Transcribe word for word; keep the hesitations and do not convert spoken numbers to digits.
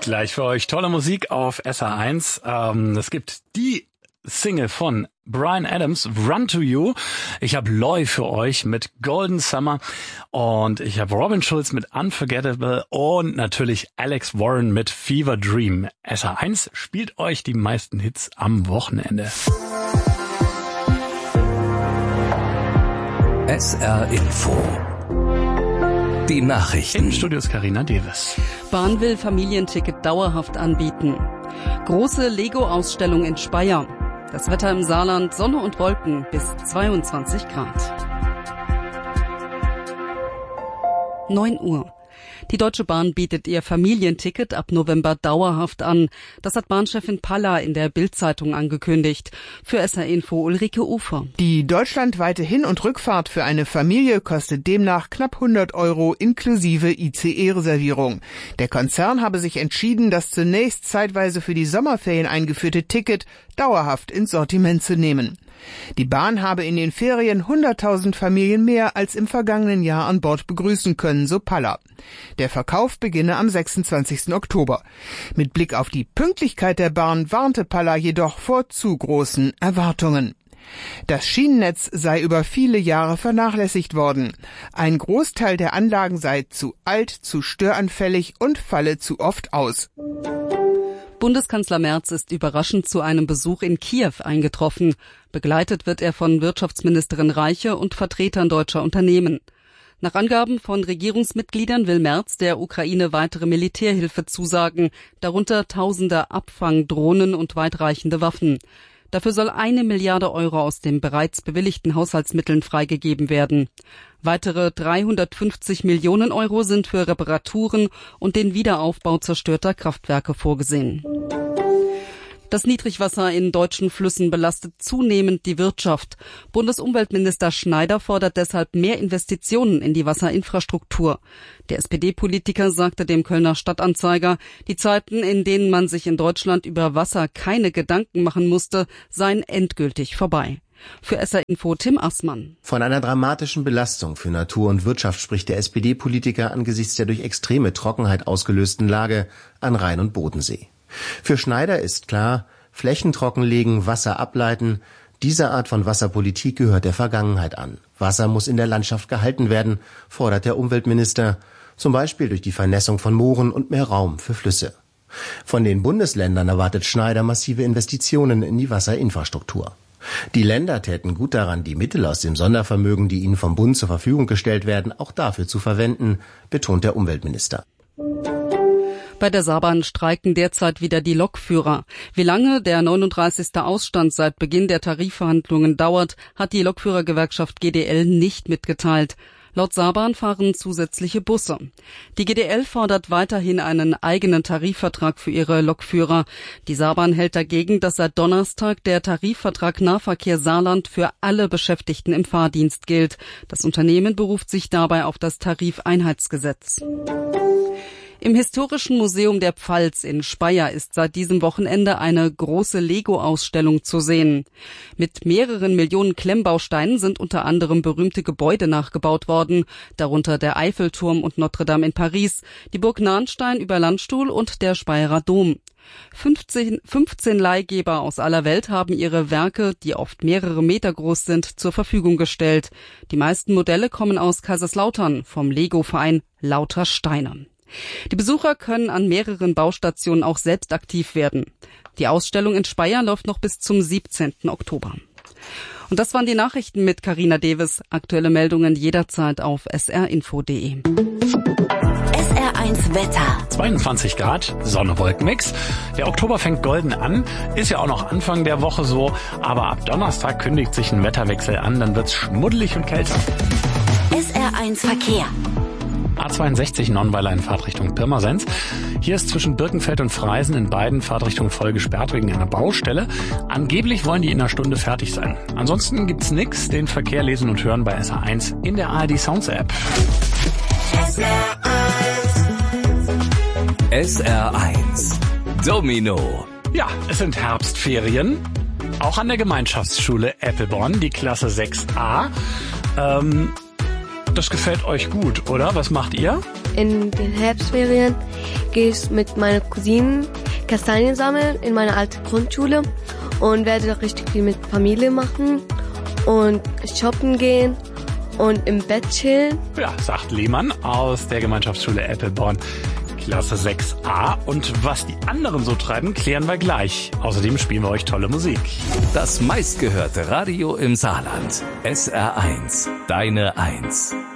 Gleich für euch tolle Musik auf S R eins. Ähm, es gibt die Single von Bryan Adams, Run to You. Ich habe Loy für euch mit Golden Summer und ich habe Robin Schulz mit Unforgettable und natürlich Alex Warren mit Fever Dream. S R eins spielt euch die meisten Hits am Wochenende. S R Info. Die Nachrichten. Im Studio ist Carina Davis. Bahn will Familienticket dauerhaft anbieten. Große Lego-Ausstellung in Speyer. Das Wetter im Saarland, Sonne und Wolken bis zweiundzwanzig Grad. neun Uhr. Die Deutsche Bahn bietet ihr Familienticket ab November dauerhaft an. Das hat Bahnchefin Palla in der Bild-Zeitung angekündigt. Für S R Info Ulrike Ufer. Die deutschlandweite Hin- und Rückfahrt für eine Familie kostet demnach knapp hundert Euro inklusive I C E-Reservierung. Der Konzern habe sich entschieden, das zunächst zeitweise für die Sommerferien eingeführte Ticket dauerhaft ins Sortiment zu nehmen. Die Bahn habe in den Ferien hunderttausend Familien mehr als im vergangenen Jahr an Bord begrüßen können, so Palla. Der Verkauf beginne am sechsundzwanzigsten Oktober. Mit Blick auf die Pünktlichkeit der Bahn warnte Palla jedoch vor zu großen Erwartungen. Das Schienennetz sei über viele Jahre vernachlässigt worden. Ein Großteil der Anlagen sei zu alt, zu störanfällig und falle zu oft aus. Bundeskanzler Merz ist überraschend zu einem Besuch in Kiew eingetroffen. Begleitet wird er von Wirtschaftsministerin Reiche und Vertretern deutscher Unternehmen. Nach Angaben von Regierungsmitgliedern will Merz der Ukraine weitere Militärhilfe zusagen, darunter tausende Abfangdrohnen und weitreichende Waffen. Dafür soll eine Milliarde Euro aus den bereits bewilligten Haushaltsmitteln freigegeben werden. Weitere dreihundertfünfzig Millionen Euro sind für Reparaturen und den Wiederaufbau zerstörter Kraftwerke vorgesehen. Das Niedrigwasser in deutschen Flüssen belastet zunehmend die Wirtschaft. Bundesumweltminister Schneider fordert deshalb mehr Investitionen in die Wasserinfrastruktur. Der S P D-Politiker sagte dem Kölner Stadtanzeiger, die Zeiten, in denen man sich in Deutschland über Wasser keine Gedanken machen musste, seien endgültig vorbei. Für S R Info Tim Assmann. Von einer dramatischen Belastung für Natur und Wirtschaft spricht der S P D-Politiker angesichts der durch extreme Trockenheit ausgelösten Lage an Rhein und Bodensee. Für Schneider ist klar, Flächen trockenlegen, Wasser ableiten, diese Art von Wasserpolitik gehört der Vergangenheit an. Wasser muss in der Landschaft gehalten werden, fordert der Umweltminister, zum Beispiel durch die Vernässung von Mooren und mehr Raum für Flüsse. Von den Bundesländern erwartet Schneider massive Investitionen in die Wasserinfrastruktur. Die Länder täten gut daran, die Mittel aus dem Sondervermögen, die ihnen vom Bund zur Verfügung gestellt werden, auch dafür zu verwenden, betont der Umweltminister. Bei der Saarbahn streiken derzeit wieder die Lokführer. Wie lange der neununddreißigste Ausstand seit Beginn der Tarifverhandlungen dauert, hat die Lokführergewerkschaft G D L nicht mitgeteilt. Laut Saarbahn fahren zusätzliche Busse. Die G D L fordert weiterhin einen eigenen Tarifvertrag für ihre Lokführer. Die Saarbahn hält dagegen, dass seit Donnerstag der Tarifvertrag Nahverkehr Saarland für alle Beschäftigten im Fahrdienst gilt. Das Unternehmen beruft sich dabei auf das Tarifeinheitsgesetz. Im Historischen Museum der Pfalz in Speyer ist seit diesem Wochenende eine große Lego-Ausstellung zu sehen. Mit mehreren Millionen Klemmbausteinen sind unter anderem berühmte Gebäude nachgebaut worden, darunter der Eiffelturm und Notre Dame in Paris, die Burg Nahnstein über Landstuhl und der Speyerer Dom. fünfzehn, fünfzehn Leihgeber aus aller Welt haben ihre Werke, die oft mehrere Meter groß sind, zur Verfügung gestellt. Die meisten Modelle kommen aus Kaiserslautern vom Lego-Verein Lauter Steine. Die Besucher können an mehreren Baustationen auch selbst aktiv werden. Die Ausstellung in Speyer läuft noch bis zum siebzehnten Oktober. Und das waren die Nachrichten mit Carina Davis. Aktuelle Meldungen jederzeit auf s r info punkt d e. S R eins Wetter. zweiundzwanzig Grad, Sonne-Wolkenmix. Der Oktober fängt golden an, ist ja auch noch Anfang der Woche so, aber ab Donnerstag kündigt sich ein Wetterwechsel an, dann wird's schmuddelig und kälter. S R eins Verkehr. A zweiundsechzig Nonnweiler in Fahrtrichtung Pirmasens. Hier ist zwischen Birkenfeld und Freisen in beiden Fahrtrichtungen voll gesperrt wegen einer Baustelle. Angeblich wollen die in einer Stunde fertig sein. Ansonsten gibt's nix. Den Verkehr lesen und hören bei S R eins in der A R D Sounds App. S R eins. S R eins. Domino. Ja, es sind Herbstferien. Auch an der Gemeinschaftsschule Eppelborn, die Klasse sechs a. Ähm, Das gefällt euch gut, oder? Was macht ihr? In den Herbstferien gehe ich mit meinen Cousinen Kastanien sammeln in meiner alten Grundschule und werde richtig viel mit Familie machen und shoppen gehen und im Bett chillen. Ja, sagt Lehmann aus der Gemeinschaftsschule Eppelborn, Klasse sechs a. Und was die anderen so treiben, klären wir gleich. Außerdem spielen wir euch tolle Musik. Das meistgehörte Radio im Saarland. S R eins, deine Eins.